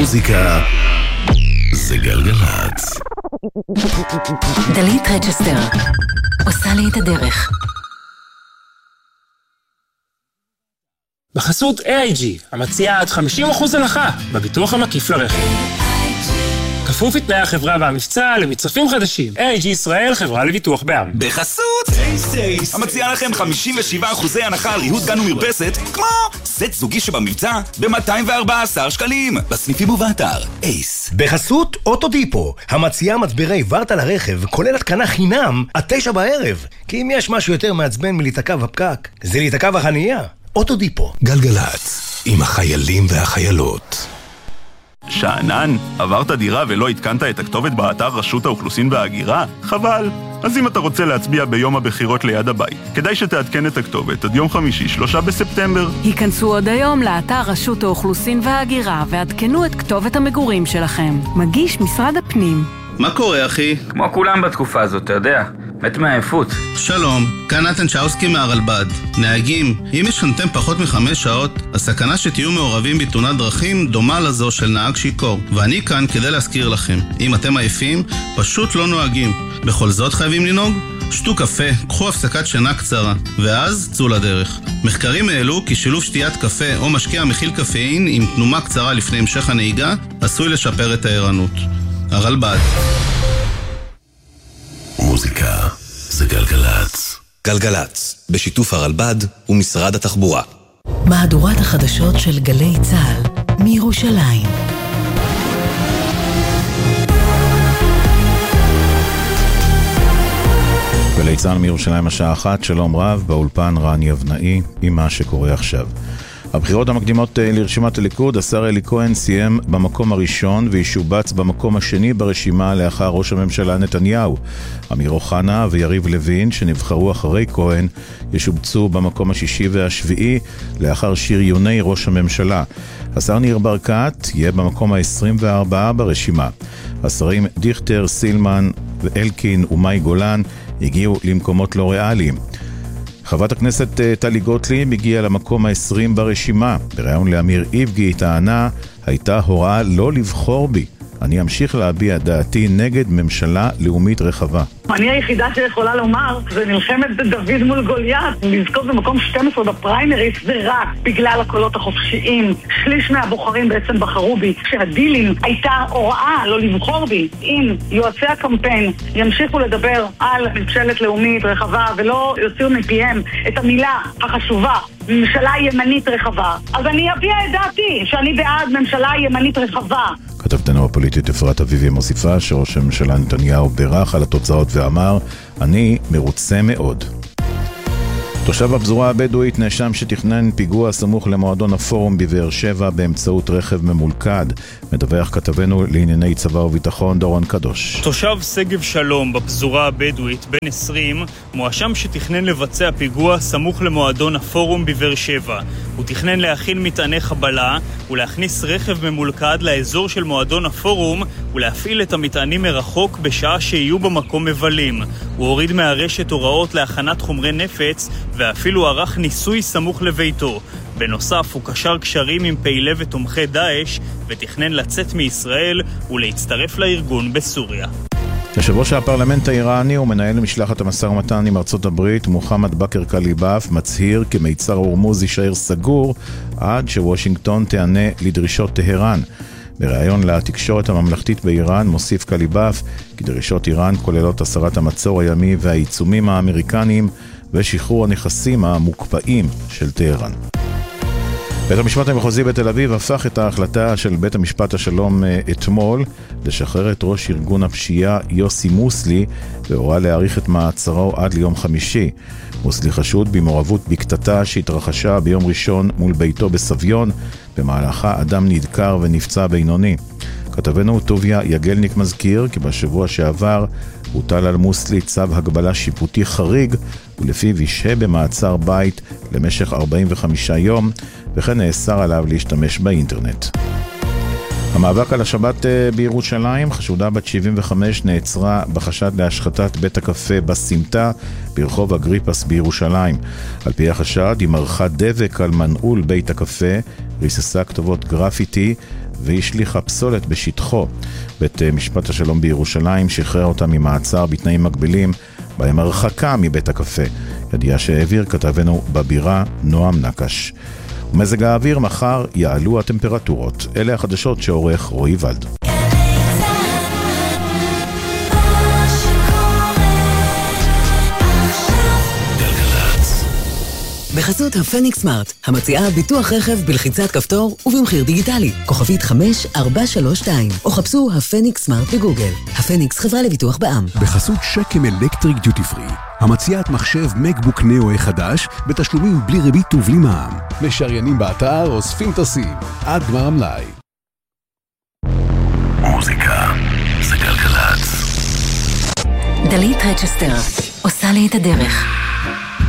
מוזיקה זה גלגלצ. דלית רצ'סטר עושה לי את הדרך. בחסות AIG, המציעה עד 50% הנחה בביטוח המקיף לרכב. כפוף לתנאי החברה והמבצע למצרפים חדשים. AIG ישראל, חברה לביטוח בע"מ. בחסות אייס, המציעה לכם 57% הנחה על ריהוט גן ומרפסת, כמו סט זוגי שבמבצע ב-214 שקלים. בסניפים ובאתר אייס. בחסות אוטודיפו, המציעה מצברי ורטה לרכב, כולל התקנה חינם עד 9 בערב. כי אם יש משהו יותר מעצבן מלהיתקע בפקק, זה להיתקע בחנייה. אוטודיפו. גלגלצ, עם החיילים והחיילות. שענן, עברת דירה ולא התקנת את הכתובת באתר רשות האוכלוסין וההגירה? חבל. אז אם אתה רוצה להצביע ביום הבחירות ליד הבית, כדאי שתעדכן את הכתובת עד יום חמישי, 3 בספטמבר. היכנסו עוד היום לאתר רשות האוכלוסין וההגירה ועדכנו את כתובת המגורים שלכם. מגיש משרד הפנים. מה קורה, אחי? כמו כולם בתקופה הזאת, אתה יודע. מת מהעייפות. שלום, כאן נתן צ'אוסקי מהרלב"ד. נהגים, אם ישנתם פחות מ5 שעות, הסכנה שתהיו מעורבים בתאונת דרכים דומה לזו של נהג שיכור. ואני כאן כדי להזכיר לכם, אם אתם עייפים, פשוט לא נוהגים. בכל זאת חייבים לנהוג? שתו קפה, קחו הפסקת שינה קצרה, ואז צאו לדרך. מחקרים העלו כי שילוב שתיית קפה או משקה המכיל קפאין עם תנומה קצרה לפני המשך הנהיגה, עשוי לשפר את הערנות. הרלב"ד. מוזיקה זה גלגלצ. גלגלצ, בשיתוף הרלב"ד ומשרד התחבורה. מהדורת החדשות של גלי צה"ל מירושלים. גלי צה"ל מירושלים השעה 1, שלום רב, באולפן רן יבנאי עם מה שקורה עכשיו. הבחירות המקדימות לרשימת הליכוד, השר אלי כהן סיים במקום הראשון וישובץ במקום השני ברשימה לאחר ראש הממשלה נתניהו. אמיר אוחנה ויריב לוין שנבחרו אחרי כהן ישובצו במקום השישי והשביעי לאחר שריוני ראש הממשלה. השר ניר ברקת יהיה במקום ה-24 ברשימה. השרים דיכטר, סילמן ואלקין ומאי גולן הגיעו למקומות לא ריאליים. חברת הכנסת טלי גוטליב הגיעה למקום ה-20 ברשימה. בראיון לאמיר איבגי טענה, הייתה הוראה לא לבחור בי. אני אמשיך להביע דעתי נגד ממשלה לאומית רחבה. אני היחידה שיכולה לומר, זה נלחמת דוד מול גוליית. לזכות במקום 12 בפריימריס זה רק בגלל הקולות החופשיים. שליש מהבוחרים בעצם בחרו בי. שהדילים הייתה הוראה לא לבחור בי. אם יועצי הקמפיין ימשיכו לדבר על ממשלת לאומית רחבה ולא יוציאו מפיהם את המילה החשובה ממשלה ימנית רחבה, אז אני אביע את דעתי שאני בעד ממשלה ימנית רחבה. כתבתנו הפוליטית אפרת אביבי מוסיפה שראש הממשלה נתניהו בירך על התוצאות ואמר, אני מרוצה מאוד. תושב הפזורה הבדואית נאשם שתכנן פיגוע סמוך למועדון הפורום בבאר שבע באמצעות רכב ממולכד. מדווח כתבנו לענייני צבא וביטחון דורון קדוש. תושב שגב שלום בפזורה הבדואית בן 20 מואשם שתכנן לבצע פיגוע סמוך למועדון הפורום בבאר שבע. הוא תכנן להכין מטעני חבלה ולהכניס רכב ממולכד לאזור של מועדון הפורום ולהפעיל את המטענים מרחוק בשעה שיהיו במקום מבלים. הוא הוריד מהרשת הוראות להכנת חומרי נפץ ואפילו ערך ניסוי סמוך לביתו. בנוסף הוא קשר קשרים עם פעילי ותומכי דאעש ותכנן לצאת מישראל ולהצטרף לארגון בסוריה. יושב ראש הפרלמנט האיראני ומנהל משלחת המשא ומתן עם ארצות הברית מוחמד בכר קליבאף מצהיר כי מיצר הורמוז יישאר סגור עד שוושינגטון תענה לדרישות טהרן. בריאיון לתקשורת הממלכתית באיראן מוסיף קליבאף כי דרישות איראן כוללות הסרת המצור הימי והעיצומים האמריקניים ושחרור הנכסים המוקפאים של טהרן. בית המשפט המחוזי בתל אביב הפך את ההחלטה של בית המשפט השלום אתמול לשחרר את ראש ארגון הפשיעה יוסי מוסלי והורה להאריך את מעצרו עד ליום חמישי. מוסלי חשוד במעורבות בקטטה שהתרחשה ביום ראשון מול ביתו בסביון, במהלכה אדם נדקר ונפצע בינוני. כתבנו טוביה יגלניק מזכיר כי בשבוע שעבר הוטל על מוסלי צו הגבלה שיפוטי חריג ולפיו ישהה במעצר בית למשך 45 יום וכן נאסר עליו להשתמש באינטרנט. המאבק על השבת בירושלים, חשודה בת 75 נעצרה בחשד להשחתת בית הקפה בסמטה ברחוב אגריפס בירושלים. על פי החשד היא מרחה דבק על מנעול בית הקפה ריססה כתובות גרפיטי והשליחה פסולת בשטחו. בית משפט השלום בירושלים שחרר אותה ממעצר בתנאים מגבילים, בהם הרחקה מבית הקפה. ידיעה שהעביר כתבנו בבירה נועם נקש. ומזג האוויר, מחר יעלו הטמפרטורות. אלה החדשות שעורך רועי ולד. בחסות הפניקס סמארט, המציעה ביטוח רכב בלחיצת כפתור ובמחיר דיגיטלי. כוכבית 5432, או חפשו הפניקס סמארט בגוגל. הפניקס, חברה לביטוח בע"מ. בחסות שקם אלקטריק דיוטי פרי, המציעת מחשב מקבוק נאו חדש בתשלומים בלי ריבית ובלי מע"מ. משריינים באתר אוספים טסים עד גמר המלאי. מוזיקה זה גלגלצ. דלית רצ'סטר, עושה לי את הדרך.